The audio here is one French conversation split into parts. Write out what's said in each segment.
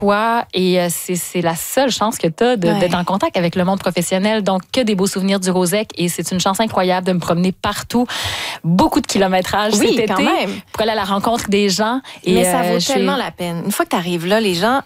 toi et c'est la seule chance que tu as d'être en contact avec le monde professionnel. Donc, que des beaux souvenirs du Rosec et c'est une chance incroyable de me promener partout. Beaucoup de kilométrage cet été pour aller à la rencontre des gens. Mais ça vaut tellement la peine. Une fois que tu arrives là, les gens,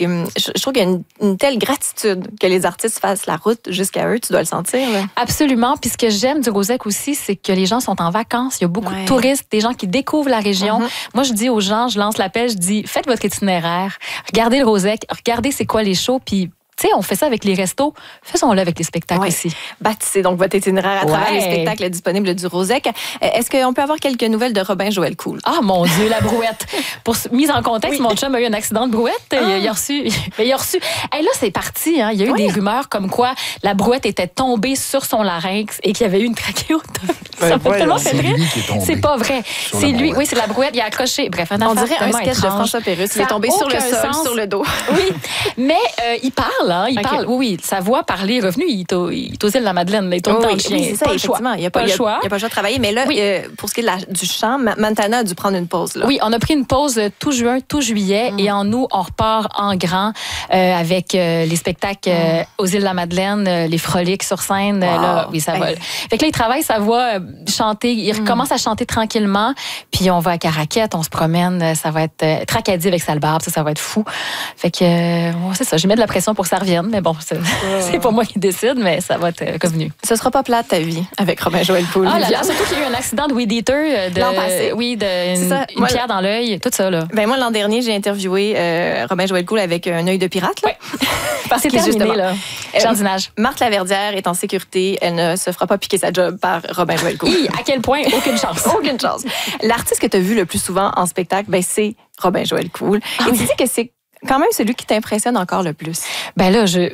je trouve qu'il y a une telle gratitude que les artistes fassent la route jusqu'à eux. Tu dois le sentir. Là. Absolument. Puis ce que j'aime du Rosec aussi, c'est que les gens sont en vacances. Il y a beaucoup de touristes, des gens qui découvrent la région. Moi, je dis aux gens, je lance l'appel, je dis, faites votre itinéraire, regardez le Rosec, regardez c'est quoi les shows, puis tu sais, on fait ça avec les restos, faisons-le avec les spectacles aussi. Bâtissez donc votre itinéraire à travers les spectacles disponibles du Rosec. Est-ce qu'on peut avoir quelques nouvelles de Robin Joël Cool? Ah, mon Dieu, la brouette. Pour mise en contexte, mon chum a eu un accident de brouette. Il a reçu. Hey, là, c'est parti. Hein. Il y a eu des rumeurs comme quoi la brouette était tombée sur son larynx et qu'il y avait eu une trachéotomie. Ça fait tellement fait rire. C'est pas vrai. C'est lui. Oui, c'est la brouette. Il a accroché. Bref, on dirait un sketch de François Pérusse. Il est tombé sur le sol, sur le dos. Oui, mais il parle. Il parle, oui, sa voix parler est revenue. Il est aux Îles-de-la-Madeleine, il tourne dans le chien. C'est ça, effectivement. Il n'y a pas le choix. Il n'y a pas le choix de travailler. Mais là, pour ce qui est du chant, Montana a dû prendre une pause. Là. Oui, on a pris une pause tout juin, tout juillet. Et en août, on repart en grand avec les spectacles aux Îles-de-la-Madeleine, les froliques sur scène. Là, oui, ça va. Fait que là, il travaille sa voix, chanter. Il recommence à chanter tranquillement. Puis on va à Caraquette, on se promène. Ça va être Tracadie avec Salbarbe. Ça va être fou. Fait que c'est ça. Je mets de la pression pour que ça revienne. Mais bon, c'est pas moi qui décide, mais ça va être convenu. Ce sera pas plate ta vie avec Robin Joël Cool. Ah là là, surtout qu'il y a eu un accident de weed eater l'an passé. Oui, une pierre dans l'œil, tout ça là. Ben moi l'an dernier, j'ai interviewé Robin Joël Cool avec un œil de pirate là. Parce que terminé là. Jardinage. Marthe Laverdière est en sécurité, elle ne se fera pas piquer sa job par Robin Joël Cool. À quel point aucune chance. Aucune chance. L'artiste que tu as vu le plus souvent en spectacle, ben c'est Robin Joël Cool. Et tu dis que c'est quand même celui qui t'impressionne encore le plus. Ben là, si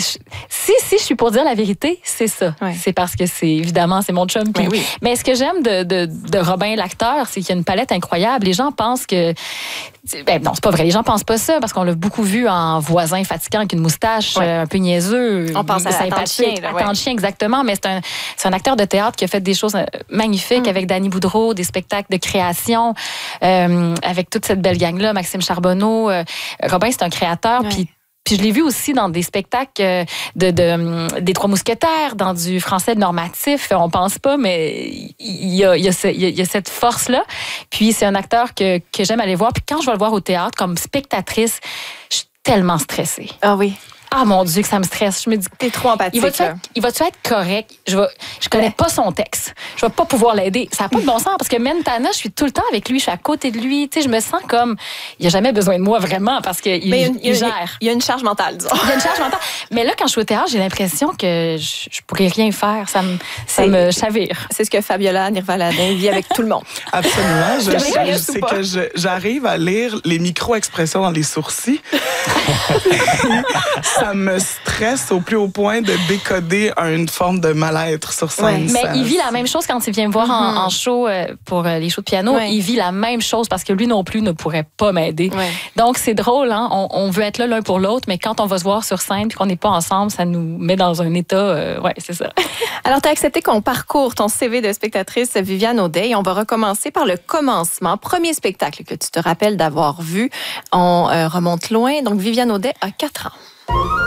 je suis pour dire la vérité, c'est ça. C'est parce que évidemment, c'est mon chum. Puis, mais ce que j'aime de Robin, l'acteur, c'est qu'il y a une palette incroyable. Les gens pensent que... Ben non, c'est pas vrai. Les gens pensent pas ça parce qu'on l'a beaucoup vu en voisin fatigant avec une moustache un peu niaiseux. On pense à sympathique. Attends de chien, exactement. Mais c'est un acteur de théâtre qui a fait des choses magnifiques avec Danny Boudreau, des spectacles de création, avec toute cette belle gang-là, Maxime Charbonneau. Robin, c'est un créateur, puis je l'ai vu aussi dans des spectacles des Trois Mousquetaires, dans du français normatif. On pense pas, mais il y a cette force-là. Puis c'est un acteur que j'aime aller voir. Puis quand je vais le voir au théâtre, comme spectatrice, je suis tellement stressée. Ah oui. Ah mon Dieu, que ça me stresse. Je me dis, t'es trop empathique. Il va-tu être correct? Je connais pas son texte. Je vais pas pouvoir l'aider. Ça n'a pas de bon sens parce que Montana, je suis tout le temps avec lui, je suis à côté de lui. Tu sais, je me sens comme, il a jamais besoin de moi vraiment parce qu'il gère. Il y a une charge mentale, disons. Il y a une charge mentale. Mais là, quand je suis au théâtre, j'ai l'impression que je pourrais rien faire. Ça me chavire. C'est ce que Fabiola Nirvaladin vit avec tout le monde. Absolument. C'est que j'arrive à lire les micro-expressions dans les sourcils. Ça me stresse au plus haut point de décoder une forme de mal-être sur scène. Mais il vit la même chose quand il vient me voir en show pour les shows de piano. Il vit la même chose parce que lui non plus ne pourrait pas m'aider. Donc, c'est drôle. Hein? On veut être là l'un pour l'autre, mais quand on va se voir sur scène et qu'on n'est pas ensemble, ça nous met dans un état... c'est ça. Alors, tu as accepté qu'on parcourt ton CV de spectatrice Viviane Audet et on va recommencer par le commencement. Premier spectacle que tu te rappelles d'avoir vu. On remonte loin. Donc, Viviane Audet a 4 ans.